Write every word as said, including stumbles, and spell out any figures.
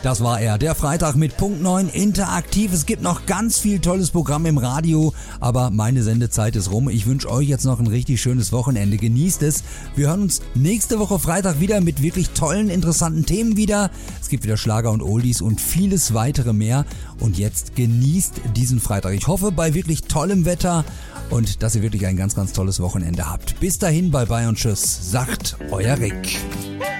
Das war er, der Freitag mit Punkt neun interaktiv. Es gibt noch ganz viel tolles Programm im Radio, aber meine Sendezeit ist rum. Ich wünsche euch jetzt noch ein richtig schönes Wochenende. Genießt es. Wir hören uns nächste Woche Freitag wieder mit wirklich tollen, interessanten Themen wieder. Es gibt wieder Schlager und Oldies und vieles weitere mehr. Und jetzt genießt diesen Freitag. Ich hoffe, bei wirklich tollem Wetter und dass ihr wirklich ein ganz, ganz tolles Wochenende habt. Bis dahin, bye bye und tschüss, sagt euer Rick.